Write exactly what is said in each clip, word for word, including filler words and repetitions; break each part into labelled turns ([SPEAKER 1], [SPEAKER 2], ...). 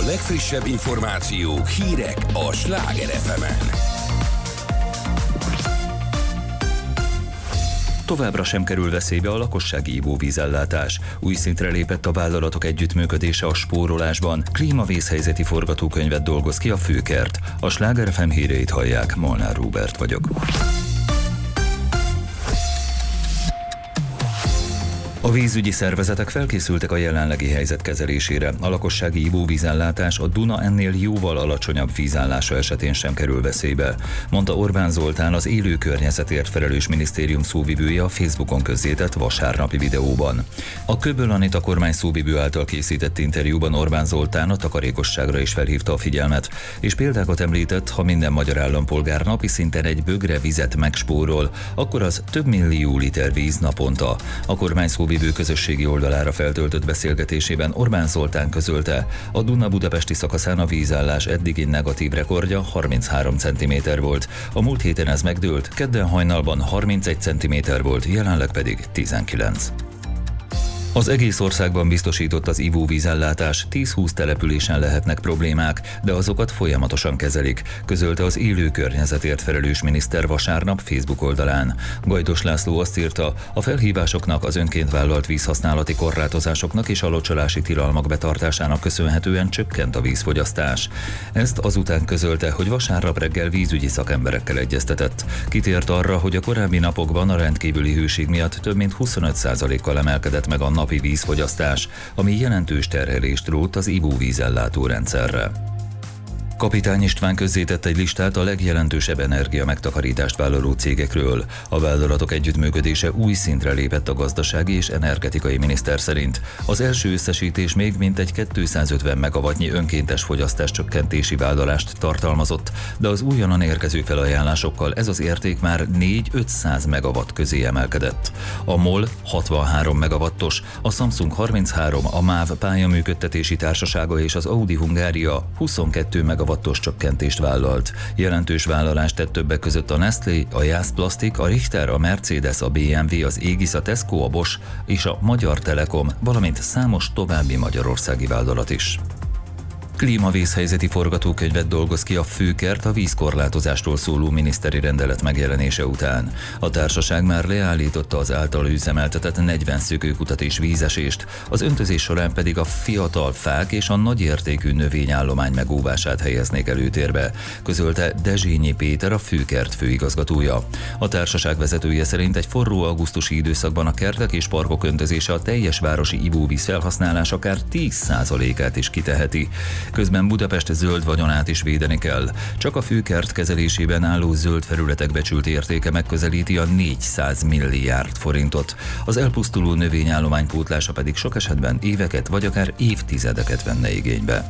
[SPEAKER 1] legfrissebb információk, hírek a Sláger ef emen.
[SPEAKER 2] Továbbra sem kerül veszélybe a lakossági ivóvízellátás. Új szintre lépett a vállalatok együttműködése a spórolásban. Klímavészhelyzeti forgatókönyvet dolgoz ki a Főkert. A Sláger ef em híreit hallják, Molnár Róbert vagyok. A vízügyi szervezetek felkészültek a jelenlegi helyzet kezelésére. A lakossági ivóvízellátás a Duna ennél jóval alacsonyabb vízállása esetén sem kerül veszélybe, mondta Orbán Zoltán, az élő környezetért felelős minisztérium szóvivője a Facebookon közzétett vasárnapi videóban. A Köböl Anita kormány szóvivő által készített interjúban Orbán Zoltán a takarékosságra is felhívta a figyelmet, és példákat említett, ha minden magyar állampolgár napi szinten egy bögre vizet megspórol, akkor az több millió liter víz naponta. A kormány szóvivő közösségi oldalára feltöltött beszélgetésében Orbán Zoltán közölte, a Duna budapesti szakaszán a vízállás eddigi negatív rekordja harminchárom centiméter volt. A múlt héten ez megdőlt, kedden hajnalban harmincegy centiméter volt, jelenleg pedig tizenkilenc. Az egész országban biztosított az ivóvízellátás, tíz-húsz településen lehetnek problémák, de azokat folyamatosan kezelik, közölte az élő környezetért felelős miniszter vasárnap Facebook oldalán. Gajdos László azt írta, a felhívásoknak, az önként vállalt vízhasználati korlátozásoknak és a locsolási tilalmak betartásának köszönhetően csökkent a vízfogyasztás. Ezt azután közölte, hogy vasárnap reggel vízügyi szakemberekkel egyeztetett. Kitért arra, hogy a korábbi napokban a rendkívüli hőség miatt több mint huszonöt százalékkal emelkedett meg a napi vízfogyasztás, ami jelentős terhelést rótt az ivóvízellátó rendszerre. Kapitány István közzétett egy listát a legjelentősebb energia megtakarítást vállaló cégekről. A vállalatok együttműködése új szintre lépett a gazdasági és energetikai miniszter szerint. Az első összesítés még mintegy kétszázötven megawattnyi önkéntes fogyasztás csökkentési vállalást tartalmazott, de az újonnan érkező felajánlásokkal ez az érték már négy-ötszáz megawatt közé emelkedett. A MOL hatvanhárom megawattos, a Samsung harminchárom, a MÁV pályaműködtetési társasága és az Audi Hungária huszonkettő megawattos csökkentést vállalt. Jelentős vállalást tett többek között a Nestlé, a Jász Plastik, a Richter, a Mercedes, a bé em vé, az Aegis, a Tesco, a Bosch és a Magyar Telekom, valamint számos további magyarországi vállalat is. Klímavészhelyzeti forgatókönyvet dolgoz ki a Főkert a vízkorlátozástól szóló miniszteri rendelet megjelenése után. A társaság már leállította az által üzemeltetett negyven szökőkutat és vízesést, az öntözés során pedig a fiatal fák és a nagyértékű növényállomány megóvását helyeznék előtérbe, közölte Dezsényi Péter, a Főkert főigazgatója. A társaság vezetője szerint egy forró augusztusi időszakban a kertek és parkok öntözése a teljes városi ivóvíz felhasználás akár tíz százalékát is kiteheti. Közben Budapest zöld vagyonát is védeni kell. Csak a Főkert kezelésében álló zöld felületek becsült értéke megközelíti a négyszáz milliárd forintot. Az elpusztuló növényállomány pótlása pedig sok esetben éveket vagy akár évtizedeket venne igénybe.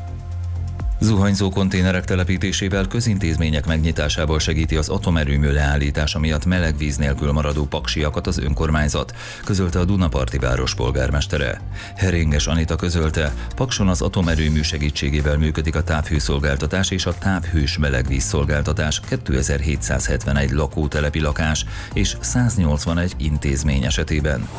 [SPEAKER 2] Zuhanyzó konténerek telepítésével, közintézmények megnyitásával segíti az atomerőmű leállítása miatt meleg víz nélkül maradó paksiakat az önkormányzat, közölte a Dunaparti város polgármestere. Heringes Anita közölte, Pakson az atomerőmű segítségével működik a távhőszolgáltatás és a távhős melegvízszolgáltatás kétezer-hétszázhetvenegy lakótelepi lakás és száznyolcvanegy intézmény esetében.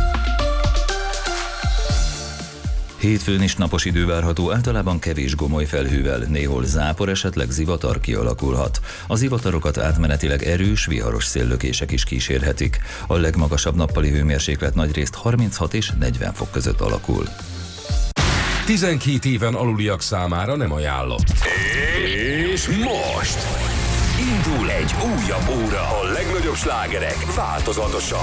[SPEAKER 2] Hétfőn is napos idő várható, általában kevés gomoly felhővel, néhol zápor, esetleg zivatar kialakulhat. A zivatarokat átmenetileg erős, viharos széllökések is kísérhetik. A legmagasabb nappali hőmérséklet nagyrészt harminchat és negyven fok között alakul.
[SPEAKER 1] tizenkét éven aluliak számára nem ajánlott. És most indul egy újabb óra, a legnagyobb slágerek változatosan.